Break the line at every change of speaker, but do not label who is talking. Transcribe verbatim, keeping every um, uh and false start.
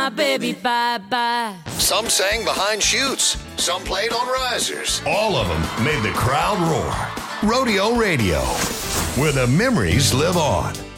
my baby bye-bye.
Some sang behind chutes. Some played on risers.
All of them made the crowd roar. Rodeo Radio, where the memories live on.